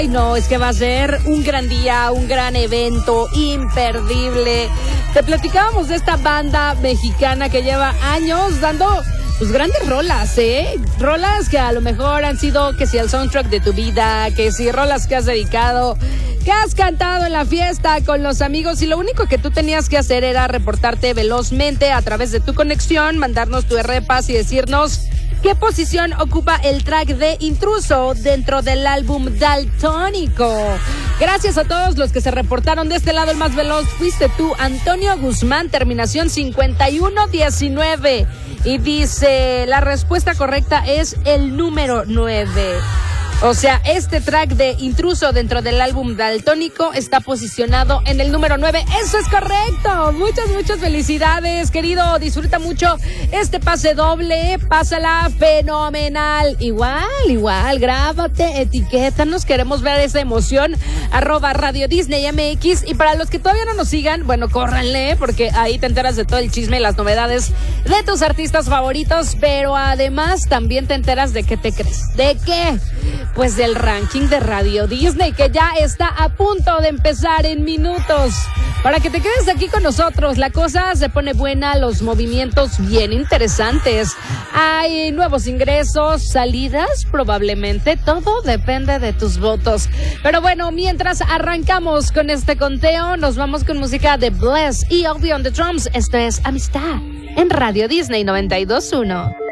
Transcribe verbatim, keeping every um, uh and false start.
Ay, no, es que va a ser un gran día, un gran evento, imperdible. Te platicábamos de esta banda mexicana que lleva años dando pues grandes rolas, ¿eh? Rolas que a lo mejor han sido que si el soundtrack de tu vida, que si rolas que has dedicado, que has cantado en la fiesta con los amigos y lo único que tú tenías que hacer era reportarte velozmente a través de tu conexión, mandarnos tu R P A S y decirnos qué posición ocupa el track de Intruso dentro del álbum Daltónico. Gracias a todos los que se reportaron de este lado. El más veloz fuiste tú, Antonio Guzmán, terminación cincuenta y uno diecinueve. Y dice, la respuesta correcta es el número nueve. O sea, este track de Intruso dentro del álbum Daltónico está posicionado en el número nueve. ¡Eso es correcto! Muchas, muchas felicidades, querido. Disfruta mucho este pase doble. Pásala fenomenal. Igual, igual. Grábate, etiquétanos. Queremos ver esa emoción. Arroba Radio Disney M X. Y para los que todavía no nos sigan, bueno, córranle, porque ahí te enteras de todo el chisme y las novedades de tus artistas favoritos. Pero además también te enteras de qué te crees. ¿De qué? Pues del ranking de Radio Disney, que ya está a punto de empezar en minutos. Para que te quedes aquí con nosotros, la cosa se pone buena, los movimientos bien interesantes. Hay nuevos ingresos, salidas, probablemente, todo depende de tus votos. Pero bueno, mientras arrancamos con este conteo, nos vamos con música de Bless y Obi on the Drums. Esto es Amistad en Radio Disney noventa y dos punto uno.